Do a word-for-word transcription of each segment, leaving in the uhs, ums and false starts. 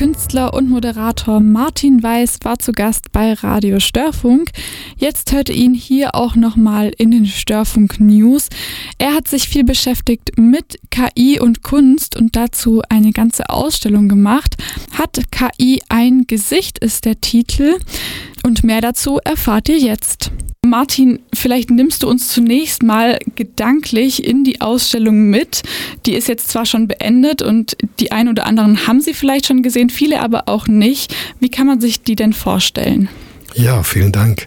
Künstler und Moderator Martin Weiß war zu Gast bei Radio Störfunk. Jetzt hört ihr ihn hier auch nochmal in den Störfunk News. Er hat sich viel beschäftigt mit K I und Kunst und dazu eine ganze Ausstellung gemacht. Hat K I ein Gesicht ist der Titel und mehr dazu erfahrt ihr jetzt. Martin, vielleicht nimmst du uns zunächst mal gedanklich in die Ausstellung mit. Die ist jetzt zwar schon beendet und die ein oder anderen haben sie vielleicht schon gesehen, viele aber auch nicht. Wie kann man sich die denn vorstellen? Ja, vielen Dank.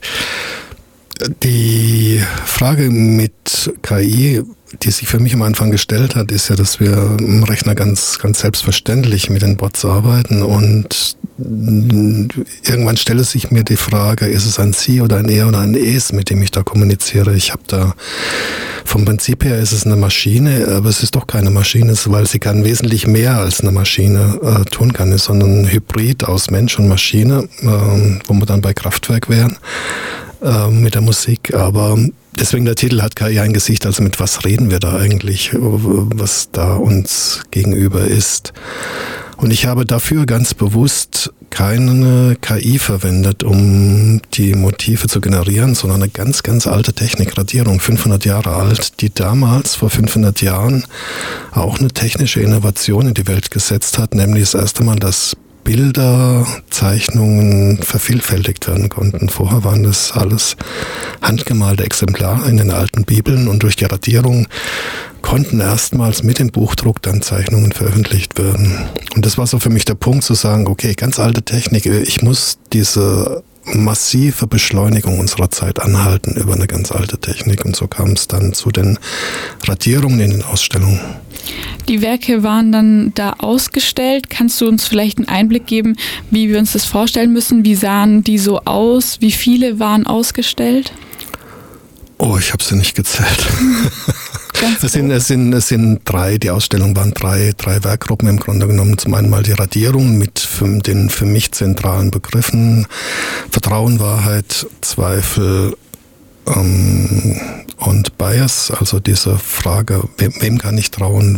Die Frage mit K I, die sich für mich am Anfang gestellt hat, ist ja, dass wir im Rechner ganz, ganz selbstverständlich mit den Bots arbeiten und irgendwann stelle sich mir die Frage, ist es ein Sie oder ein Er oder ein Es, mit dem ich da kommuniziere? Ich habe da, vom Prinzip her ist es eine Maschine, aber es ist doch keine Maschine, weil sie kann wesentlich mehr als eine Maschine äh, tun kann. Es ist sondern ein Hybrid aus Mensch und Maschine, äh, wo wir dann bei Kraftwerk wären äh, mit der Musik, aber deswegen der Titel hat K I ein Gesicht, also mit was reden wir da eigentlich, was da uns gegenüber ist. Und ich habe dafür ganz bewusst keine K I verwendet, um die Motive zu generieren, sondern eine ganz, ganz alte Technik, Radierung, fünfhundert Jahre alt, die damals vor fünfhundert Jahren auch eine technische Innovation in die Welt gesetzt hat, nämlich das erste Mal, dass Bilder, Zeichnungen vervielfältigt werden konnten. Vorher waren das alles handgemalte Exemplare in den alten Bibeln und durch die Radierung konnten erstmals mit dem Buchdruck dann Zeichnungen veröffentlicht werden. Und das war so für mich der Punkt zu sagen, okay, ganz alte Technik, ich muss diese massive Beschleunigung unserer Zeit anhalten über eine ganz alte Technik. Und so kam es dann zu den Radierungen in den Ausstellungen. Die Werke waren dann da ausgestellt. Kannst du uns vielleicht einen Einblick geben, wie wir uns das vorstellen müssen? Wie sahen die so aus? Wie viele waren ausgestellt? Oh, ich habe sie nicht gezählt. es, sind, es, sind, es sind drei, die Ausstellung waren drei, drei Werkgruppen im Grunde genommen. Zum einen mal die Radierung mit für, den für mich zentralen Begriffen Vertrauen, Wahrheit, Zweifel ähm, und Bias, also diese Frage, wem, wem kann ich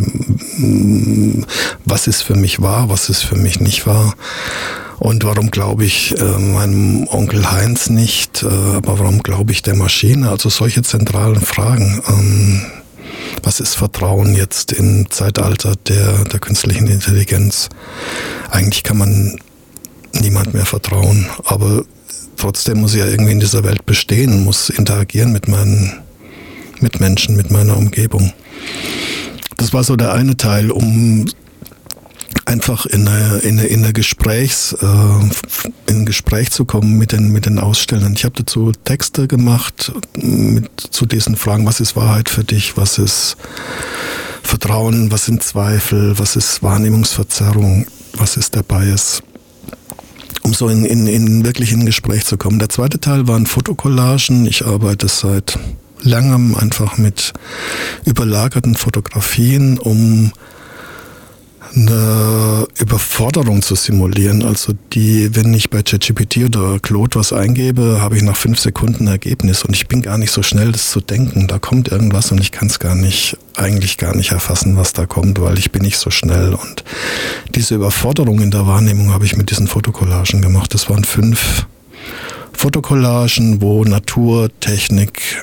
trauen, was ist für mich wahr, was ist für mich nicht wahr. Und warum glaube ich äh, meinem Onkel Heinz nicht, äh, aber warum glaube ich der Maschine? Also solche zentralen Fragen. Ähm, was ist Vertrauen jetzt im Zeitalter der, der künstlichen Intelligenz? Eigentlich kann man niemand mehr vertrauen, aber trotzdem muss ich ja irgendwie in dieser Welt bestehen, muss interagieren mit meinen Mitmenschen, mit meiner Umgebung. Das war so der eine Teil, um einfach in eine, in eine, in eine Gesprächs, äh, in ein Gespräch zu kommen mit den, mit den Ausstellern. Ich habe dazu Texte gemacht mit, zu diesen Fragen, was ist Wahrheit für dich, was ist Vertrauen, was sind Zweifel, was ist Wahrnehmungsverzerrung, was ist der Bias, um so in, in, in wirklich in ein Gespräch zu kommen. Der zweite Teil waren Fotocollagen. Ich arbeite seit langem einfach mit überlagerten Fotografien, um eine Überforderung zu simulieren. Also die, wenn ich bei ChatGPT oder Claude was eingebe, habe ich nach fünf Sekunden ein Ergebnis und ich bin gar nicht so schnell, das zu denken. Da kommt irgendwas und ich kann es gar nicht, eigentlich gar nicht erfassen, was da kommt, weil ich bin nicht so schnell. Und diese Überforderung in der Wahrnehmung habe ich mit diesen Fotocollagen gemacht. Das waren fünf Fotocollagen, wo Natur, Technik,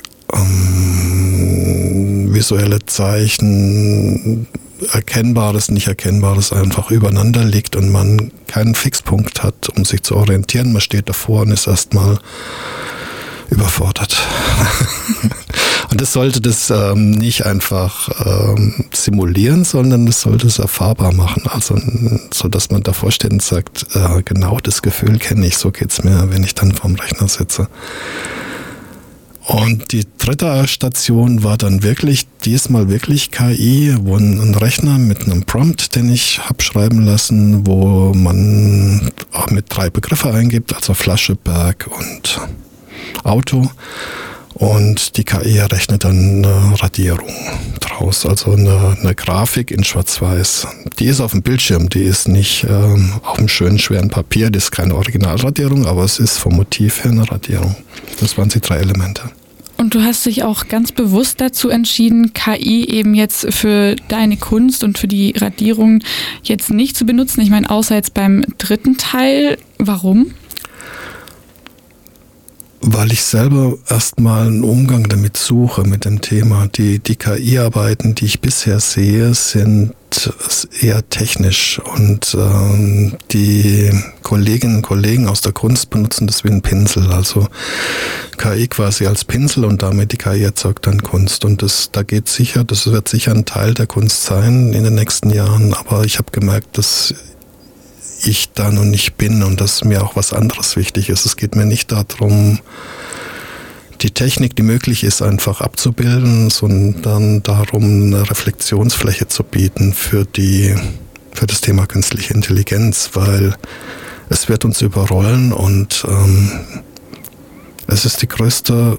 ähm, visuelle Zeichen, Erkennbares, nicht Erkennbares einfach übereinander liegt und man keinen Fixpunkt hat, um sich zu orientieren. Man steht davor und ist erstmal überfordert. Und das sollte das ähm, nicht einfach ähm, simulieren, sondern das sollte es erfahrbar machen. Also, so dass man davor steht und sagt, äh, genau das Gefühl kenne ich, so geht's mir, wenn ich dann vorm Rechner sitze. Und die dritte Station war dann wirklich, diesmal wirklich K I, wo ein Rechner mit einem Prompt, den ich habe schreiben lassen, wo man auch mit drei Begriffe eingibt, also Flasche, Berg und Auto. Und die K I errechnet dann eine Radierung draus, also eine, eine Grafik in Schwarz-Weiß. Die ist auf dem Bildschirm, die ist nicht ähm, auf einem schönen, schweren Papier, das ist keine Originalradierung, aber es ist vom Motiv her eine Radierung. Das waren die drei Elemente. Und du hast dich auch ganz bewusst dazu entschieden, K I eben jetzt für deine Kunst und für die Radierung jetzt nicht zu benutzen. Ich meine, außer jetzt beim dritten Teil. Warum? Weil ich selber erstmal einen Umgang damit suche, mit dem Thema. Die, die K I-Arbeiten, die ich bisher sehe, sind eher technisch und ähm, die Kolleginnen und Kollegen aus der Kunst benutzen das wie ein Pinsel. Also K I quasi als Pinsel und damit die K I erzeugt dann Kunst. Und das, da geht sicher, das wird sicher ein Teil der Kunst sein in den nächsten Jahren. Aber ich habe gemerkt, dass ich da noch nicht bin und dass mir auch was anderes wichtig ist. Es geht mir nicht darum, die Technik, die möglich ist, einfach abzubilden, sondern darum, eine Reflexionsfläche zu bieten für die, für das Thema künstliche Intelligenz, weil es wird uns überrollen und ähm, es ist die größte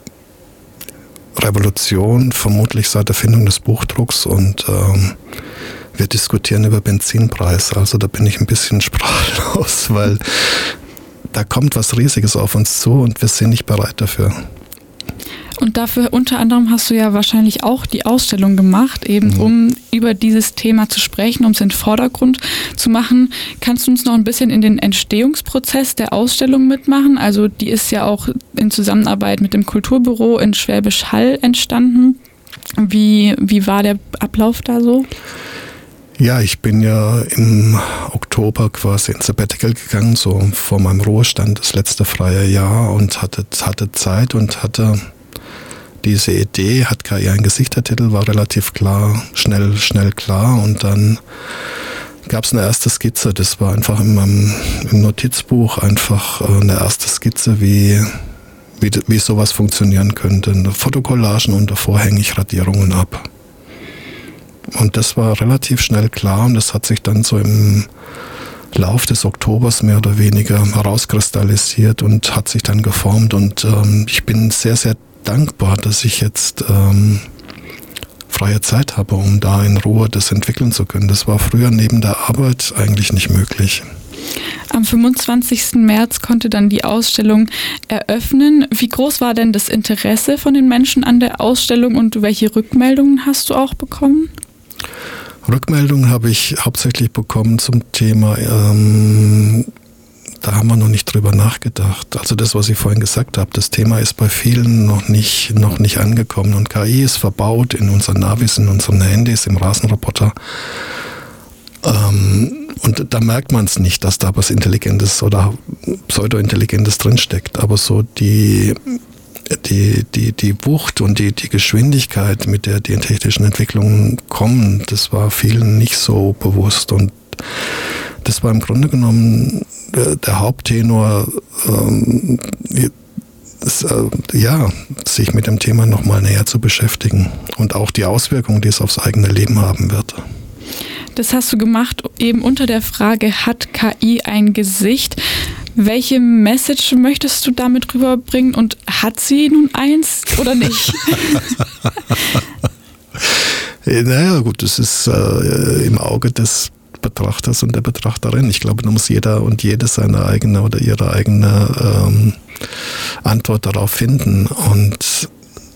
Revolution, vermutlich seit Erfindung des Buchdrucks und ähm, wir diskutieren über Benzinpreis, also da bin ich ein bisschen sprachlos, weil da kommt was Riesiges auf uns zu und wir sind nicht bereit dafür. Und dafür unter anderem hast du ja wahrscheinlich auch die Ausstellung gemacht, eben mhm. um über dieses Thema zu sprechen, um es in den Vordergrund zu machen. Kannst du uns noch ein bisschen in den Entstehungsprozess der Ausstellung mitmachen? Also die ist ja auch in Zusammenarbeit mit dem Kulturbüro in Schwäbisch Hall entstanden. Wie, wie war der Ablauf da so? Ja, ich bin ja im Oktober quasi ins Sabbatical gegangen, so vor meinem Ruhestand, das letzte freie Jahr und hatte, hatte Zeit und hatte diese Idee, hat K I ein Gesicht, der Titel war relativ klar, schnell, schnell klar und dann gab es eine erste Skizze, das war einfach in meinem im Notizbuch einfach eine erste Skizze, wie, wie, wie sowas funktionieren könnte. Fotokollagen und vorhängig Radierungen ab. Und das war relativ schnell klar und das hat sich dann so im Lauf des Oktobers mehr oder weniger herauskristallisiert und hat sich dann geformt. Und ähm, ich bin sehr, sehr dankbar, dass ich jetzt ähm, freie Zeit habe, um da in Ruhe das entwickeln zu können. Das war früher neben der Arbeit eigentlich nicht möglich. Am fünfundzwanzigsten März konnte dann die Ausstellung eröffnen. Wie groß war denn das Interesse von den Menschen an der Ausstellung und welche Rückmeldungen hast du auch bekommen? Rückmeldungen habe ich hauptsächlich bekommen zum Thema, ähm, da haben wir noch nicht drüber nachgedacht. Also das, was ich vorhin gesagt habe, das Thema ist bei vielen noch nicht, noch nicht angekommen und K I ist verbaut in unseren Navis, in unseren Handys, im Rasenroboter. Ähm, und da merkt man es nicht, dass da was Intelligentes oder Pseudo-Intelligentes drinsteckt. Aber so die, die, die, die Wucht und die, die Geschwindigkeit, mit der die technischen Entwicklungen kommen, das war vielen nicht so bewusst. Und das war im Grunde genommen der, der Haupttenor, ähm, das, äh, ja, sich mit dem Thema nochmal näher zu beschäftigen und auch die Auswirkungen, die es aufs eigene Leben haben wird. Das hast du gemacht eben unter der Frage, hat K I ein Gesicht? Welche Message möchtest du damit rüberbringen und hat sie nun eins oder nicht? Naja gut, das ist äh, im Auge des Betrachters und der Betrachterin. Ich glaube, da muss jeder und jede seine eigene oder ihre eigene ähm, Antwort darauf finden. Und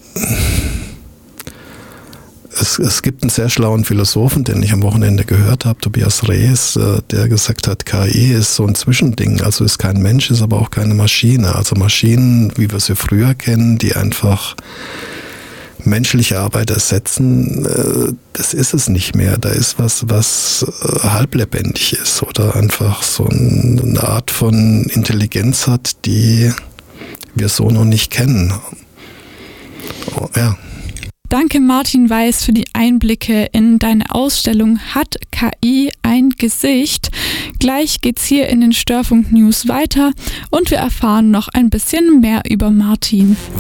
Es, es gibt einen sehr schlauen Philosophen, den ich am Wochenende gehört habe, Tobias Rees, der gesagt hat, K I ist so ein Zwischending, also ist kein Mensch, ist aber auch keine Maschine. Also Maschinen, wie wir sie früher kennen, die einfach menschliche Arbeit ersetzen, das ist es nicht mehr. Da ist was, was halblebendig ist oder einfach so eine Art von Intelligenz hat, die wir so noch nicht kennen. Oh, ja. Danke Martin Weiß für die Einblicke in deine Ausstellung Hat K I ein Gesicht? Gleich geht's hier in den Störfunk News weiter und wir erfahren noch ein bisschen mehr über Martin.